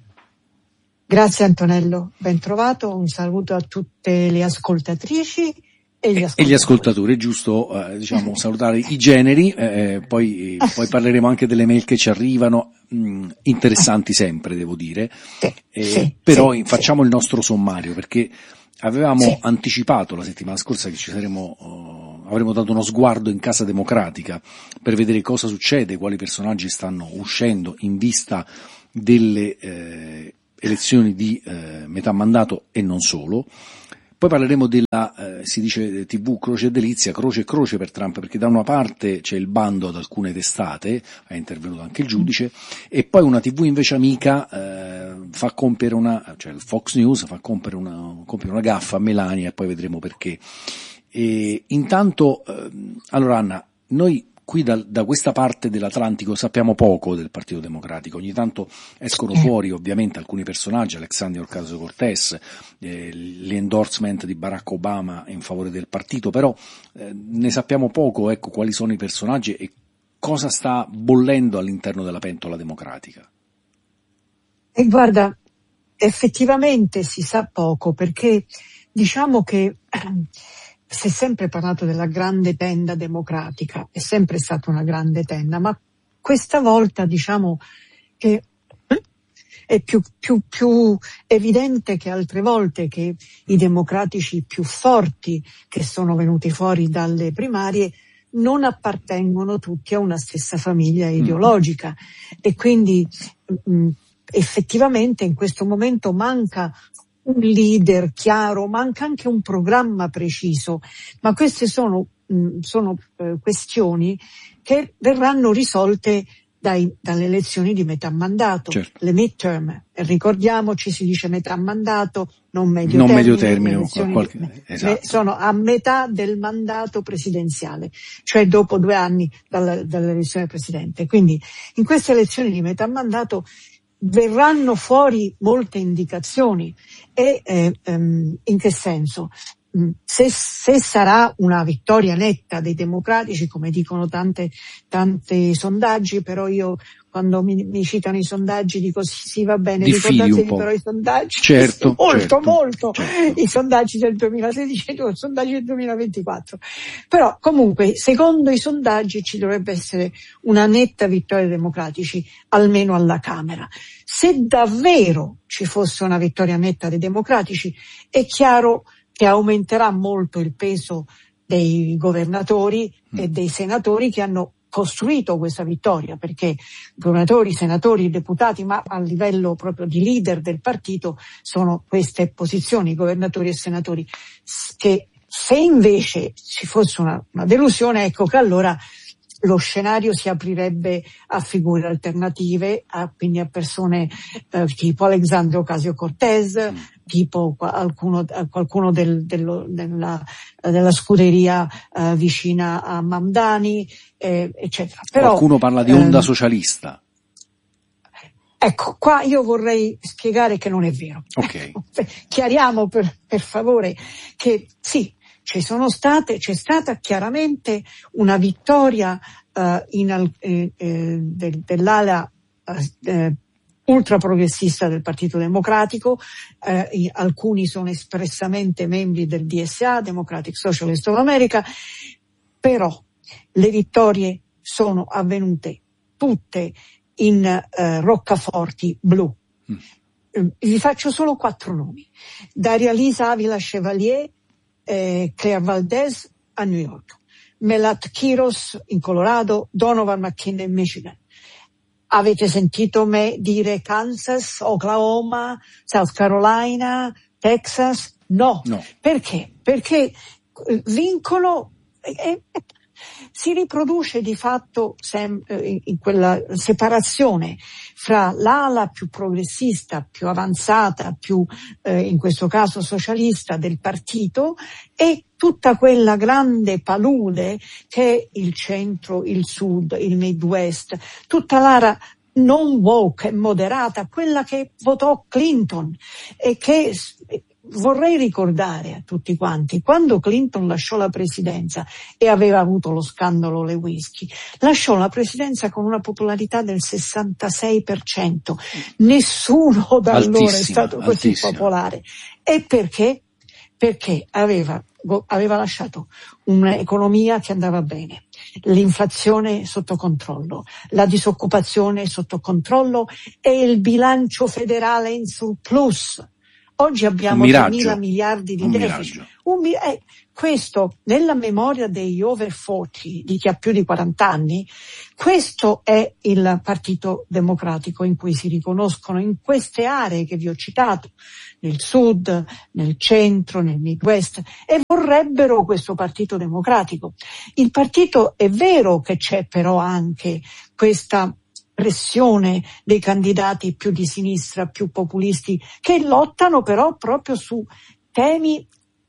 I: Grazie Antonello, ben trovato, un saluto a tutte le ascoltatrici e gli ascoltatori.
H: E gli ascoltatori, è giusto eh, diciamo salutare i generi, eh, poi, poi parleremo anche delle mail che ci arrivano, mh, interessanti sempre devo dire,
I: sì,
H: eh,
I: sì,
H: però
I: sì,
H: facciamo
I: sì.
H: il nostro sommario, perché avevamo
I: sì.
H: anticipato la settimana scorsa che ci saremmo, uh, avremmo dato uno sguardo in Casa Democratica per vedere cosa succede, quali personaggi stanno uscendo in vista delle eh, elezioni di eh, metà mandato e non solo. Poi parleremo della, eh, si dice tivù Croce e Delizia, croce e croce per Trump, perché da una parte c'è il bando ad alcune testate, è intervenuto anche il giudice, e poi una tivù invece amica eh, fa compiere una, cioè il Fox News fa compiere una, compiere una gaffa a Melania, e poi vedremo perché. E intanto, eh, allora Anna, noi qui da, da questa parte dell'Atlantico sappiamo poco del Partito Democratico, ogni tanto escono fuori ovviamente alcuni personaggi, Alexandria Ocasio-Cortez, eh, l'endorsement di Barack Obama in favore del partito, però eh, ne sappiamo poco, ecco, quali sono i personaggi e cosa sta bollendo all'interno della pentola democratica.
I: E guarda, effettivamente si sa poco, perché diciamo che si è sempre parlato della grande tenda democratica, è sempre stata una grande tenda, ma questa volta diciamo che è più, più, più evidente che altre volte che i democratici più forti che sono venuti fuori dalle primarie non appartengono tutti a una stessa famiglia ideologica, e quindi mh, effettivamente in questo momento manca un leader chiaro, manca anche un programma preciso, ma queste sono, mh, sono eh, questioni che verranno risolte dai, dalle elezioni di metà mandato,
H: certo.
I: Le midterm, ricordiamoci, si dice metà mandato, non medio
H: non
I: termine,
H: medio termine qualche,
I: di,
H: esatto.
I: sono a metà del mandato presidenziale, cioè dopo due anni dalla, dall'elezione del presidente. Quindi in queste elezioni di metà mandato verranno fuori molte indicazioni e eh, ehm, in che senso? Se, se sarà una vittoria netta dei democratici, come dicono tante, tante sondaggi, però io quando mi, mi citano i sondaggi dico sì, sì va bene, ricordatevi però i sondaggi,
H: certo,
I: molto
H: certo,
I: molto,
H: certo.
I: I sondaggi del duemilasedici e i sondaggi del duemilaventiquattro. Però comunque secondo i sondaggi ci dovrebbe essere una netta vittoria dei democratici, almeno alla Camera. Se davvero ci fosse una vittoria netta dei democratici, è chiaro che aumenterà molto il peso dei governatori e dei senatori che hanno costruito questa vittoria, perché governatori, senatori, deputati, ma a livello proprio di leader del partito sono queste posizioni, governatori e senatori, che se invece ci fosse una, una delusione, ecco che allora lo scenario si aprirebbe a figure alternative, a, quindi a persone eh, tipo Alexandria Ocasio-Cortez, mm. tipo qualcuno, qualcuno del, dello, della, della scuderia eh, vicina a Mamdani, eh, eccetera. Però,
H: qualcuno parla di onda
I: ehm,
H: socialista.
I: Ecco, qua io vorrei spiegare che non è vero.
H: Okay.
I: Chiariamo per, per favore che sì, ci sono state, c'è stata chiaramente una vittoria uh, in, eh, eh, del, dell'ala eh, ultra progressista del Partito Democratico, eh, alcuni sono espressamente membri del D S A, Democratic Socialist of America, però le vittorie sono avvenute tutte in eh, roccaforti blu. Mm. Eh, vi faccio solo quattro nomi: Daria Lisa Avila Chevalier, Eh, Claire Valdez a New York, Melat Kiros in Colorado, Donovan McKinley in Michigan. Avete sentito me dire Kansas, Oklahoma, South Carolina, Texas? No.
H: no.
I: Perché? Perché vincono, eh, Si riproduce di fatto sem- in quella separazione fra l'ala più progressista, più avanzata, più eh, in questo caso socialista del partito e tutta quella grande palude che è il centro, il sud, il Midwest, tutta l'area non woke e moderata, quella che votò Clinton e che vorrei ricordare a tutti quanti, quando Clinton lasciò la presidenza e aveva avuto lo scandalo Lewinsky, lasciò la presidenza con una popolarità del sessantasei per cento. Nessuno da allora è stato così altissima. popolare. E perché? Perché aveva, aveva lasciato un'economia che andava bene, l'inflazione sotto controllo, la disoccupazione sotto controllo e il bilancio federale in surplus. Oggi abbiamo duemila miliardi di deficit. Un, eh, questo, nella memoria degli over quaranta, di chi ha più di quaranta anni, questo è il Partito Democratico in cui si riconoscono in queste aree che vi ho citato, nel sud, nel centro, nel Midwest, e vorrebbero questo Partito Democratico. Il partito è vero che c'è però anche questa pressione dei candidati più di sinistra, più populisti, che lottano però proprio su temi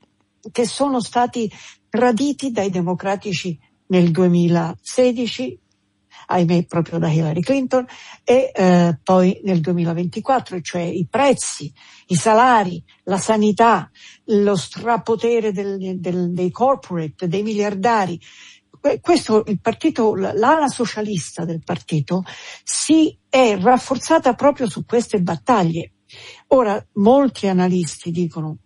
I: che sono stati traditi dai democratici nel duemilasedici, ahimè proprio da Hillary Clinton, e eh, poi nel duemilaventiquattro, cioè i prezzi, i salari, la sanità, lo strapotere del, del, dei corporate, dei miliardari. Questo, il partito, l'ala socialista del partito si è rafforzata proprio su queste battaglie. Ora, molti analisti dicono,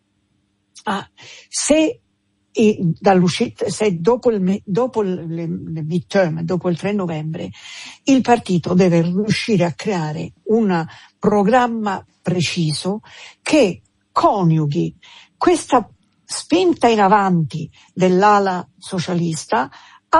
I: ah, se, e, dall'uscita, se dopo il, dopo il, le, le midterm, dopo il tre novembre, il partito deve riuscire a creare un programma preciso che coniughi questa spinta in avanti dell'ala socialista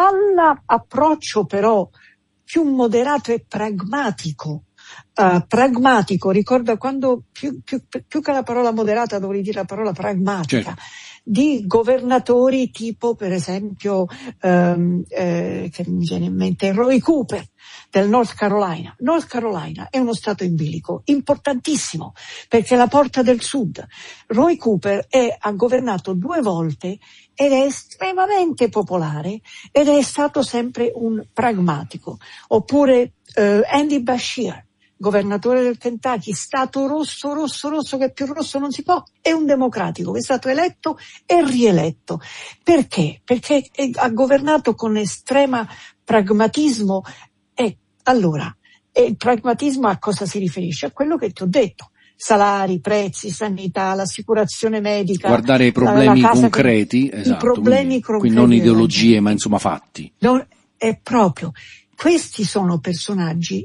I: all'approccio però più moderato e pragmatico. Uh, pragmatico, ricorda quando più, più, più che la parola moderata dovrei dire la parola pragmatica, certo. Di governatori tipo per esempio um, eh, che mi viene in mente Roy Cooper del North Carolina. North Carolina è uno stato in bilico importantissimo perché è la porta del sud. Roy Cooper è, ha governato due volte ed è estremamente popolare ed è stato sempre un pragmatico. Oppure eh, Andy Bashir, governatore del Kentucky, stato rosso, rosso, rosso, che più rosso non si può, è un democratico, che è stato eletto e rieletto. Perché? Perché ha governato con estrema pragmatismo. E allora, e il pragmatismo a cosa si riferisce? A quello che ti ho detto. Salari, prezzi, sanità, l'assicurazione medica.
H: Guardare i problemi concreti,
I: che,
H: esatto.
I: I problemi
H: quindi, concreti. Quindi non ideologie, ma insomma fatti.
I: Non, è proprio. Questi sono personaggi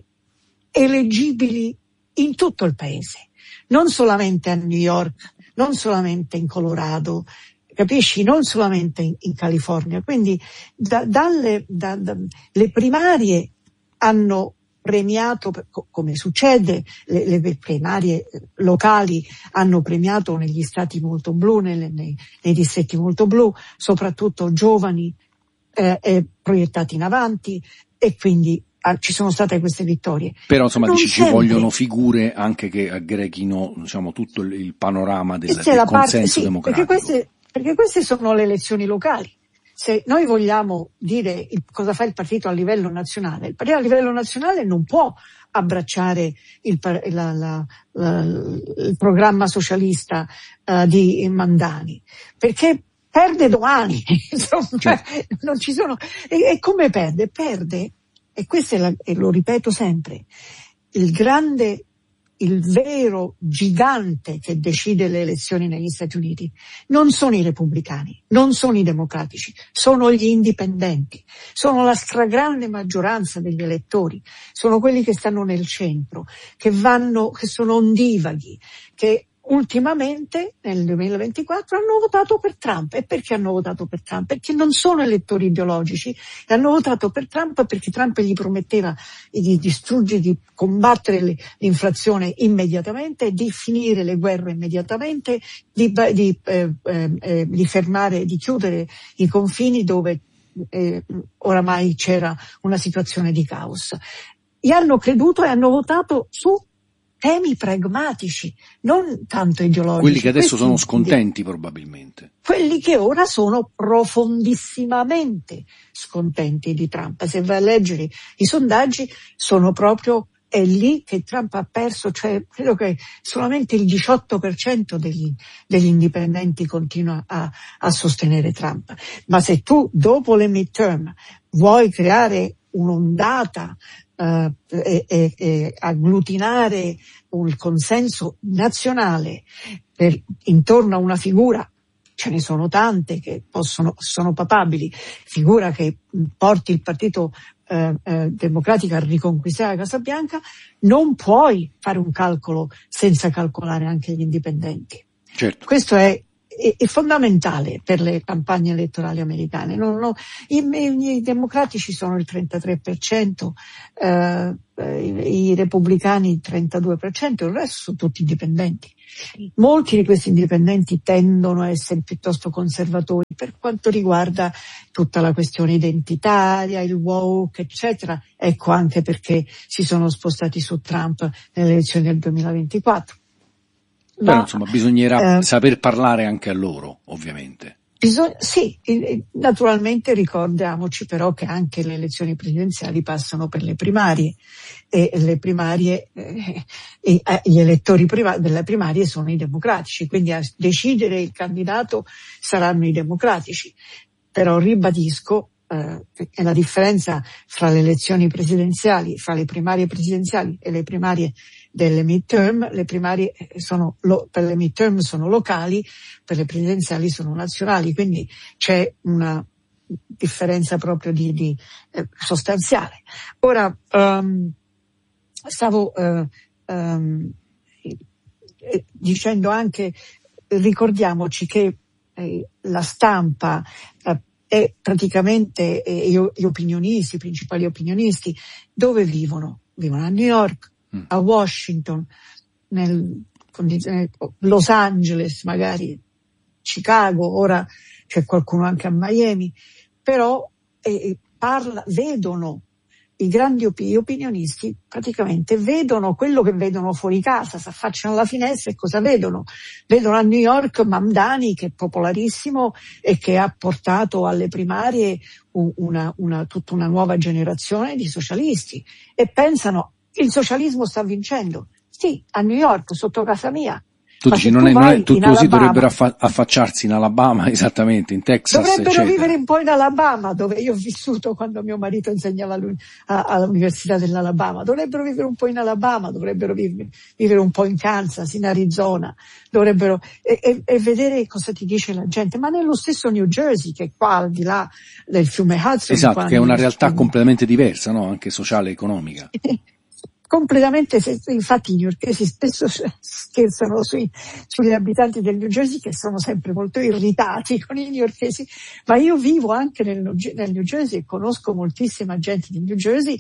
I: eleggibili in tutto il paese, non solamente a New York, non solamente in Colorado, capisci? Non solamente in, in California. Quindi da, dalle da, da, le primarie hanno premiato, come succede, le, le primarie locali hanno premiato negli stati molto blu, nelle, nei, nei distretti molto blu, soprattutto giovani eh, e proiettati in avanti, e quindi ci sono state queste vittorie.
H: Però insomma
I: non
H: dici,
I: sempre.
H: Ci vogliono figure anche che aggreghino, diciamo, tutto il, il panorama del, del
I: la
H: consenso
I: parte, sì,
H: democratico.
I: Perché queste, perché queste sono le elezioni locali. Se noi vogliamo dire il, cosa fa il partito a livello nazionale, il partito a livello nazionale non può abbracciare il, la, la, la, il programma socialista uh, di Mandani, perché perde domani. Insomma, certo. Non ci sono. E, e come perde? Perde. E questo è la, e lo ripeto sempre, il grande, il vero gigante che decide le elezioni negli Stati Uniti non sono i repubblicani, non sono i democratici, sono gli indipendenti, sono la stragrande maggioranza degli elettori, sono quelli che stanno nel centro, che vanno, che sono ondivaghi, che ultimamente nel duemilaventiquattro hanno votato per Trump. E perché hanno votato per Trump? Perché non sono elettori ideologici, hanno votato per Trump perché Trump gli prometteva di distruggere, di combattere l'inflazione immediatamente, di finire le guerre immediatamente, di, di, eh, eh, di fermare, di chiudere i confini dove eh, oramai c'era una situazione di caos. Gli hanno creduto e hanno votato su temi pragmatici, non tanto ideologici.
H: Quelli che adesso
I: Questi,
H: sono scontenti probabilmente.
I: Quelli che ora sono profondissimamente scontenti di Trump. Se vai a leggere i sondaggi, sono proprio, è lì che Trump ha perso, cioè credo che solamente il diciotto per cento degli, degli indipendenti continua a, a sostenere Trump. Ma se tu dopo le midterm vuoi creare un'ondata Uh, e, e, e agglutinare un consenso nazionale per, intorno a una figura, ce ne sono tante che possono, sono papabili, figura che porti il partito uh, uh, democratico a riconquistare la Casa Bianca, non puoi fare un calcolo senza calcolare anche gli indipendenti.
H: Certo.
I: Questo è È, è fondamentale per le campagne elettorali americane. Non, no, i, i, i democratici sono il trentatré per cento, eh, i, i repubblicani il trentadue per cento, il resto sono tutti indipendenti. Molti di questi indipendenti tendono a essere piuttosto conservatori per quanto riguarda tutta la questione identitaria, il woke, eccetera. Ecco anche perché si sono spostati su Trump nelle elezioni del duemilaventiquattro.
H: Però
I: Ma,
H: insomma bisognerà
I: eh,
H: saper parlare anche a loro, ovviamente.
I: Bisogna, sì, naturalmente ricordiamoci però che anche le elezioni presidenziali passano per le primarie e le primarie, eh, e, eh, gli elettori prima, delle primarie sono i democratici, quindi a decidere il candidato saranno i democratici. Però ribadisco, eh, è la differenza fra le elezioni presidenziali, fra le primarie presidenziali e le primarie delle midterm. Le primarie sono lo, per le midterm sono locali, per le presidenziali sono nazionali, quindi c'è una differenza proprio di, di eh, sostanziale. Ora um, stavo uh, um, eh, dicendo anche, ricordiamoci che eh, la stampa eh, è praticamente eh, gli opinionisti, i principali opinionisti, dove vivono? Vivono a New York, a Washington, nel, Los Angeles, magari Chicago, ora c'è qualcuno anche a Miami, però eh, parla, vedono i grandi op- gli opinionisti praticamente vedono quello che vedono fuori casa, si affacciano alla finestra e cosa vedono? Vedono a New York Mamdani, che è popolarissimo e che ha portato alle primarie una, una, tutta una nuova generazione di socialisti, e pensano: il socialismo sta vincendo. Sì, a New York, sotto casa mia.
H: Tu dici, non è, non è, tu, così dovrebbero affa- affacciarsi in Alabama, esattamente, in Texas,
I: dovrebbero
H: eccetera.
I: vivere un po' in Alabama, dove io ho vissuto quando mio marito insegnava a, all'Università dell'Alabama. Dovrebbero vivere un po' in Alabama, dovrebbero vivere, vivere un po' in Kansas, in Arizona, dovrebbero, e, e, e vedere cosa ti dice la gente. Ma nello stesso New Jersey, che è qua al di là del fiume Hudson.
H: Esatto, che è una realtà in... completamente diversa, no? Anche sociale e economica.
I: Completamente, infatti i newyorkesi spesso scherzano sui, sugli abitanti del New Jersey, che sono sempre molto irritati con i newyorkesi, ma io vivo anche nel, nel New Jersey e conosco moltissima gente di New Jersey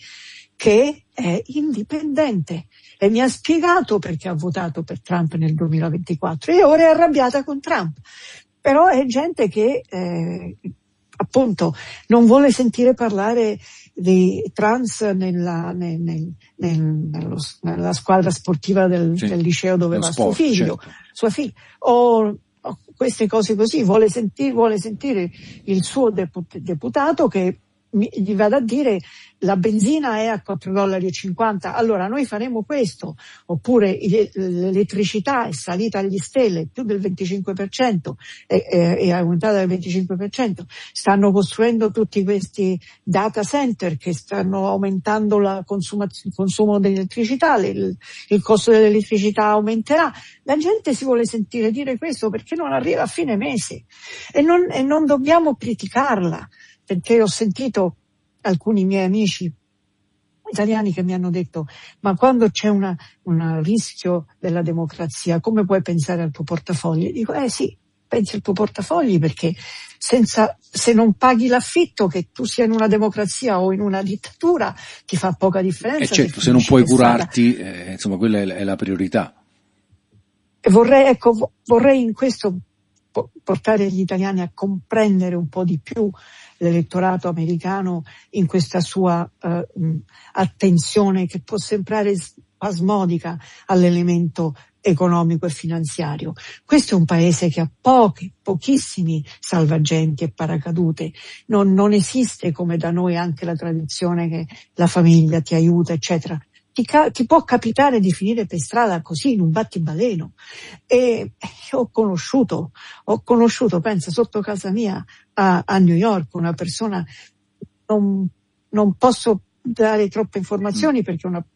I: che è indipendente e mi ha spiegato perché ha votato per Trump nel duemilaventiquattro e ora è arrabbiata con Trump. Però è gente che eh, appunto non vuole sentire parlare di trans nella, nel, nel, nel, nello, nella squadra sportiva del, sì, del liceo dove va sport, suo figlio, certo. sua figlia, o, o queste cose così. Vuole sentire, vuole sentire il suo deput, deputato che mi, gli vada a dire: la benzina è a quattro dollari e cinquanta, allora noi faremo questo, oppure l'elettricità è salita agli stelle, più del venticinque per cento, è, è, è aumentata del venticinque per cento, stanno costruendo tutti questi data center che stanno aumentando la consumazione, il consumo dell'elettricità, il, il costo dell'elettricità aumenterà. La gente si vuole sentire dire questo perché non arriva a fine mese, e non, e non dobbiamo criticarla, perché ho sentito alcuni miei amici italiani che mi hanno detto: ma quando c'è una, un rischio della democrazia, come puoi pensare al tuo portafoglio? Dico, eh sì, pensi al tuo portafogli, perché senza, se non paghi l'affitto, che tu sia in una democrazia o in una dittatura, ti fa poca differenza.
H: E certo, se non puoi curarti, eh, insomma, quella è, è la priorità.
I: E vorrei, ecco, vorrei in questo po- portare gli italiani a comprendere un po' di più l'elettorato americano in questa sua eh, attenzione che può sembrare spasmodica all'elemento economico e finanziario. Questo è un paese che ha pochi, pochissimi salvagenti e paracadute. Non, non esiste come da noi anche la tradizione che la famiglia ti aiuta, eccetera. Ti, ca- ti può capitare di finire per strada così in un battibaleno. E ho conosciuto, ho conosciuto, pensa, sotto casa mia a, a New York una persona, non, non posso dare troppe informazioni perché una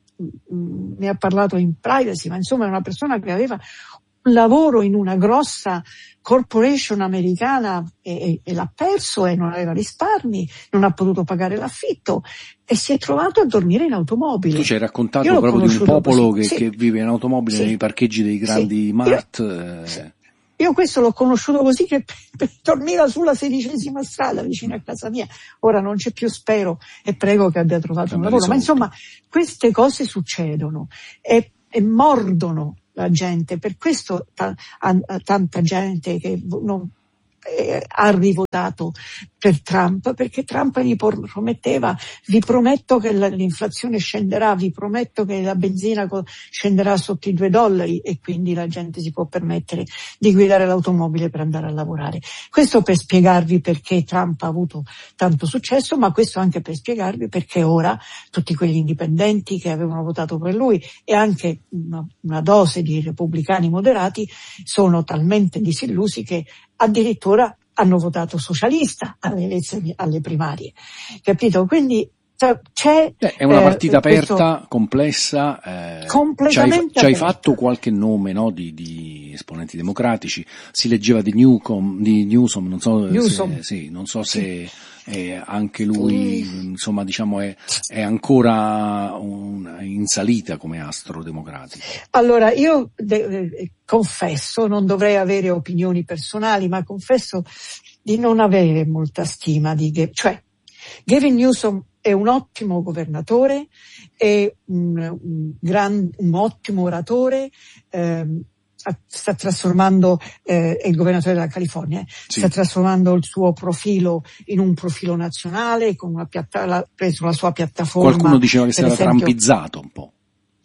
I: mi ha parlato in privacy, ma insomma è una persona che aveva un lavoro in una grossa corporation americana e, e, e l'ha perso e non aveva risparmi, non ha potuto pagare l'affitto e si è trovato a dormire in automobile.
H: Tu ci hai raccontato proprio di un popolo che,
I: sì.
H: che vive in automobile sì. nei parcheggi dei grandi
I: sì.
H: mart.
I: Io, sì. Io questo l'ho conosciuto così, che dormiva sulla sedicesima strada vicino a casa mia. Ora non c'è più, spero, e prego che abbia trovato un lavoro. Ma insomma, queste cose succedono e, e mordono la gente. Per questo ta, a, a tanta gente che non eh, ha rivotato per Trump, perché Trump gli prometteva: vi prometto che la, l'inflazione scenderà, vi prometto che la benzina co- scenderà sotto i due dollari, e quindi la gente si può permettere di guidare l'automobile per andare a lavorare. Questo per spiegarvi perché Trump ha avuto tanto successo, ma questo anche per spiegarvi perché ora tutti quegli indipendenti che avevano votato per lui e anche una, una dose di repubblicani moderati sono talmente disillusi che addirittura hanno votato socialista alle elezioni, alle primarie, capito? Quindi c'è,
H: è una partita
I: eh, questo,
H: aperta, complessa, eh,
I: completamente
H: ci hai fatto qualche nome, no, di, di esponenti democratici, si leggeva di Newcomb, di Newsom, non so
I: Newsom.
H: se, sì, non so se eh, anche lui, mm. insomma, diciamo è, è ancora un, in salita come astro democratico.
I: Allora, io de- confesso, non dovrei avere opinioni personali, ma confesso di non avere molta stima di, cioè, Gavin Newsom è un ottimo governatore, è un, un, gran, un ottimo oratore, ehm, sta trasformando, eh, è il governatore della California, sì. sta trasformando il suo profilo in un profilo nazionale, con una piatta, ha preso la sua piattaforma.
H: Qualcuno diceva che si era
I: esempio,
H: trampizzato un po'.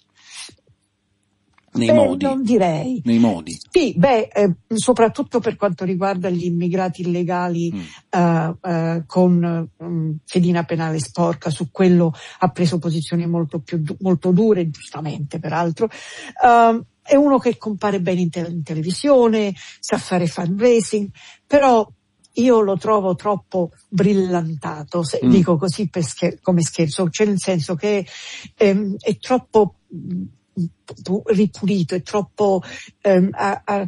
H: Nei
I: beh,
H: modi.
I: Non direi.
H: Nei modi.
I: Sì, beh, eh, soprattutto per quanto riguarda gli immigrati illegali, mm. uh, uh, con um, fedina penale sporca, su quello ha preso posizioni molto più du- molto dure, giustamente peraltro. Uh, è uno che compare bene in, te- in televisione, sa fare fundraising, però io lo trovo troppo brillantato, se mm. dico così per scher- come scherzo, cioè nel senso che ehm, è troppo ripulito, è troppo ehm, a, a,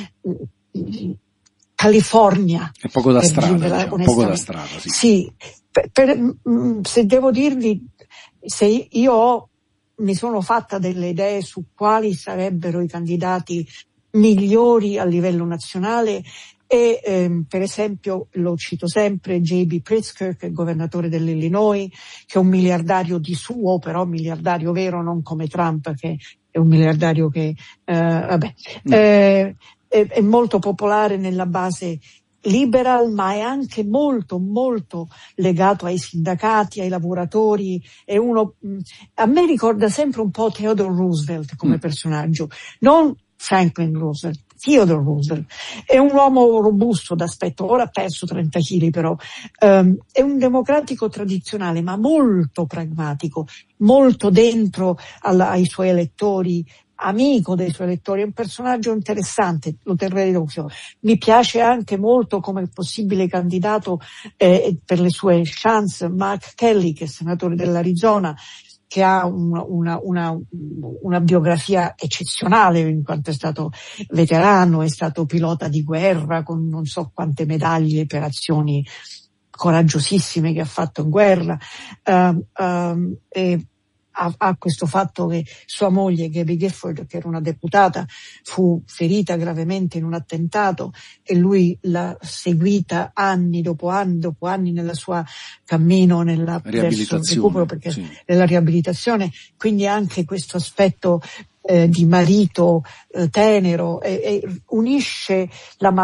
I: California.
H: È poco da strada, diciamo, poco da strada, sì.
I: Sì, per, per, se devo dirvi, se io ho, mi sono fatta delle idee su quali sarebbero i candidati migliori a livello nazionale, e ehm, per esempio lo cito sempre J B Pritzker, che è il governatore dell'Illinois, che è un miliardario di suo, però miliardario vero, non come Trump che è un miliardario che eh, vabbè no. eh, è, è molto popolare nella base liberal, ma è anche molto molto legato ai sindacati, ai lavoratori. È uno, a me ricorda sempre un po' Theodore Roosevelt come mm. personaggio, non Franklin Roosevelt, Theodore Roosevelt. È un uomo robusto d'aspetto, ora ha perso trenta chili però, um, è un democratico tradizionale ma molto pragmatico, molto dentro alla, ai suoi elettori, amico dei suoi elettori, è un personaggio interessante, lo terrei d'occhio. Mi piace anche molto come possibile candidato eh, per le sue chance Mark Kelly, che è senatore dell'Arizona, che ha una, una, una, una biografia eccezionale in quanto è stato veterano, è stato pilota di guerra con non so quante medaglie per azioni coraggiosissime che ha fatto in guerra, uh, um, e ha, ha questo fatto che sua moglie Gabby Gifford, che era una deputata, fu ferita gravemente in un attentato e lui l'ha seguita anni dopo anni dopo anni nella sua cammino nella verso il recupero, perché sì. nella riabilitazione, quindi anche questo aspetto eh, di marito eh, tenero e, e unisce la ma-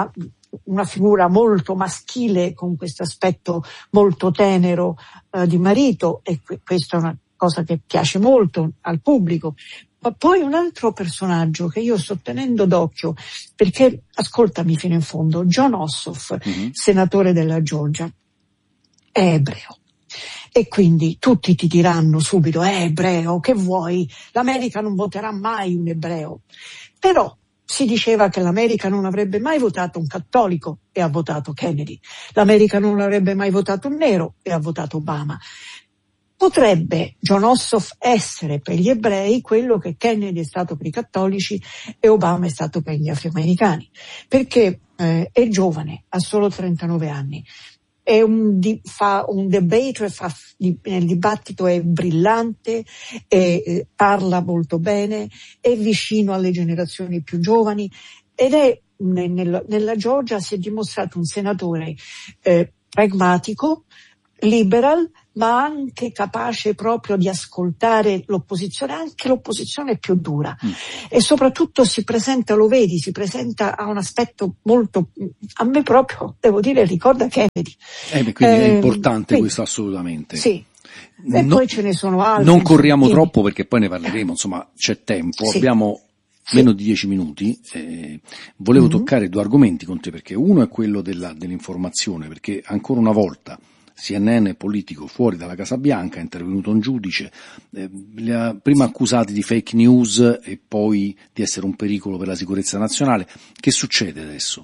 I: una figura molto maschile con questo aspetto molto tenero eh, di marito, e que- questa è una cosa che piace molto al pubblico. Ma poi un altro personaggio che io sto tenendo d'occhio, perché ascoltami fino in fondo, Jon Ossoff, mm-hmm. senatore della Georgia, è ebreo. E quindi tutti ti diranno subito, è ebreo, che vuoi? L'America non voterà mai un ebreo. Però si diceva che l'America non avrebbe mai votato un cattolico e ha votato Kennedy. L'America non avrebbe mai votato un nero e ha votato Obama. Potrebbe Jon Ossoff essere per gli ebrei quello che Kennedy è stato per i cattolici e Obama è stato per gli afroamericani, perché eh, è giovane, ha solo trentanove anni. È un, di, fa un debate, fa, di, nel dibattito è brillante, è, eh, parla molto bene, è vicino alle generazioni più giovani ed è nel, nella Georgia si è dimostrato un senatore eh, pragmatico, liberal, ma anche capace proprio di ascoltare l'opposizione, anche l'opposizione più dura. Mm. E soprattutto si presenta, lo vedi, si presenta a un aspetto molto, a me proprio, devo dire, ricorda Kennedy.
H: Eh beh, quindi eh, è importante
I: quindi,
H: questo assolutamente.
I: Sì. E
H: no,
I: poi ce ne sono altri.
H: Non corriamo quindi troppo perché poi ne parleremo, insomma c'è tempo, sì. Abbiamo sì. meno di dieci minuti. Eh, volevo mm-hmm. toccare due argomenti con te, perché uno è quello della, dell'informazione, perché ancora una volta C N N politico fuori dalla Casa Bianca, è intervenuto un giudice, eh, li ha prima accusati di fake news e poi di essere un pericolo per la sicurezza nazionale. Che succede adesso?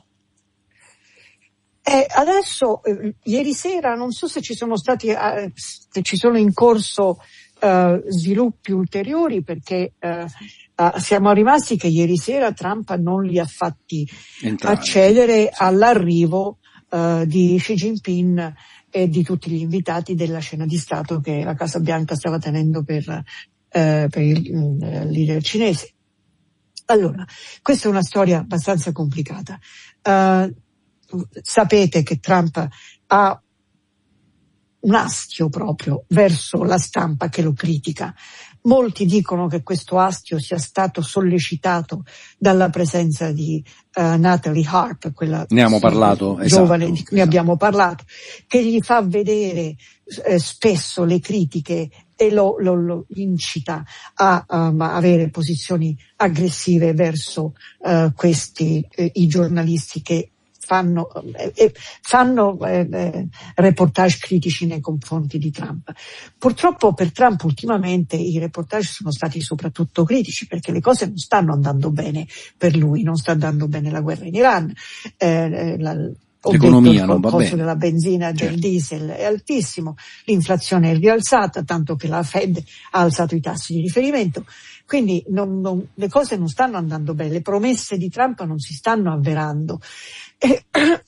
I: Eh, adesso, eh, ieri sera, non so se ci sono stati, eh, se ci sono in corso eh, sviluppi ulteriori, perché eh, eh, siamo rimasti che ieri sera Trump non li ha fatti Entrare. accedere all'arrivo eh, di Xi Jinping e di tutti gli invitati della cena di Stato che la Casa Bianca stava tenendo per, eh, per il, il leader cinese. Allora, questa è una storia abbastanza complicata. Uh, sapete che Trump ha un astio proprio verso la stampa che lo critica. Molti dicono che questo astio sia stato sollecitato dalla presenza di uh, Natalie Harp, quella
H: ne abbiamo parlato,
I: giovane
H: esatto,
I: di cui
H: esatto.
I: abbiamo parlato, che gli fa vedere eh, spesso le critiche e lo, lo, lo incita a um, avere posizioni aggressive verso uh, questi eh, i giornalisti che fanno, eh, fanno eh, reportage critici nei confronti di Trump. Purtroppo per Trump ultimamente i reportage sono stati soprattutto critici, perché le cose non stanno andando bene per lui, non sta andando bene la guerra in Iran, eh, la,
H: l'economia non va bene,
I: il costo della benzina, del certo. diesel è altissimo, l'inflazione è rialzata, tanto che la Fed ha alzato i tassi di riferimento, quindi non, non, le cose non stanno andando bene, le promesse di Trump non si stanno avverando. E,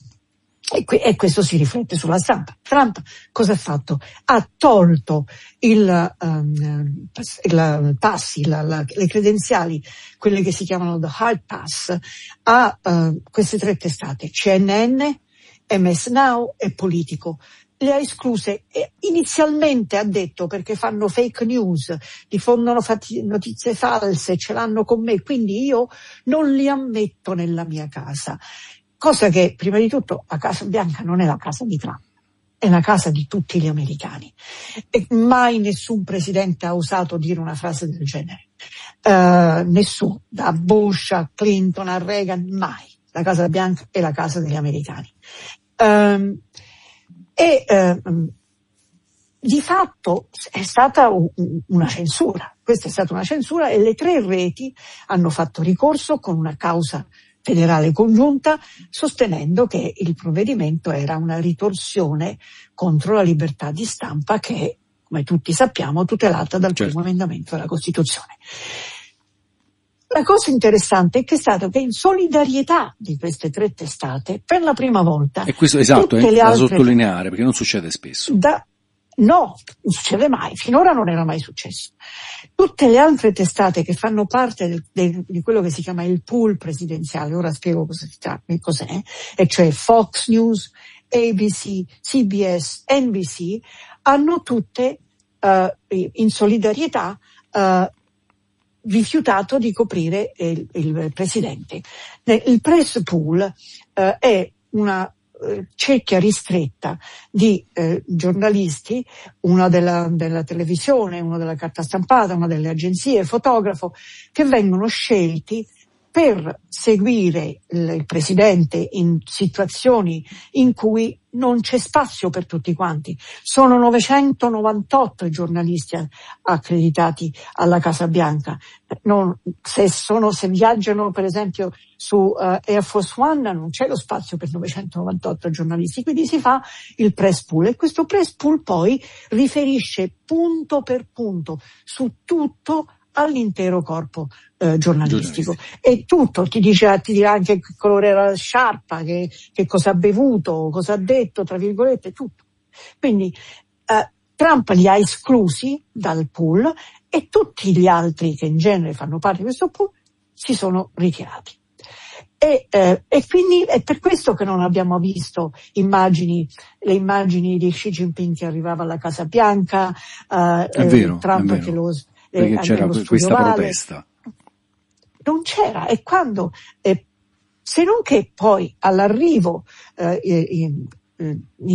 I: e, e questo si riflette sulla stampa. Trump cosa ha fatto? Ha tolto il, um, il passi, la, la, le credenziali, quelle che si chiamano the hard pass, a uh, queste tre testate, C N N, M S Now e Politico. Le ha escluse e inizialmente ha detto perché fanno fake news, diffondono fati- notizie false, ce l'hanno con me, quindi io non li ammetto nella mia casa. Cosa che, prima di tutto, la Casa Bianca non è la casa di Trump, è la casa di tutti gli americani. E mai nessun presidente ha osato dire una frase del genere. Uh, nessuno, da Bush a Clinton a Reagan, mai. La Casa Bianca è la casa degli americani. Um, e uh, di fatto è stata un, una censura. Questa è stata una censura e le tre reti hanno fatto ricorso con una causa federale congiunta, sostenendo che il provvedimento era una ritorsione contro la libertà di stampa che, come tutti sappiamo, tutelata dal certo. primo emendamento della Costituzione. La cosa interessante è che è stato che in solidarietà di queste tre testate, per la prima volta...
H: E questo esatto, è da altre, sottolineare, perché non succede spesso.
I: Da, no, non succede mai, finora non era mai successo. Tutte le altre testate che fanno parte del, del, di quello che si chiama il pool presidenziale, ora spiego cosa si tratta, cos'è, e cioè Fox News, A B C, C B S, N B C, hanno tutte uh, in solidarietà uh, rifiutato di coprire il, il presidente. Il press pool uh, è una eh, cerchia ristretta di eh, giornalisti, uno della, della televisione, uno della carta stampata, uno delle agenzie, fotografo, che vengono scelti per seguire il, il presidente in situazioni in cui non c'è spazio per tutti quanti. Sono novecentonovantotto i giornalisti accreditati alla Casa Bianca. Non, se, sono, se viaggiano per esempio su uh, Air Force One non c'è lo spazio per novecentonovantotto giornalisti, quindi si fa il press pool e questo press pool poi riferisce punto per punto su tutto all'intero corpo eh, giornalistico e tutto ti dice, ti dirà anche che colore era la sciarpa, che, che cosa ha bevuto, cosa ha detto, tra virgolette, tutto. Quindi eh, Trump li ha esclusi dal pool e tutti gli altri che in genere fanno parte di questo pool si sono ritirati. E, eh, e quindi è per questo che non abbiamo visto immagini, le immagini di Xi Jinping che arrivava alla Casa Bianca, eh,
H: è vero,
I: Trump
H: è vero.
I: che lo
H: perché c'era questa
I: vale.
H: protesta.
I: Non c'era, e quando, eh, se non che poi all'arrivo eh, in, in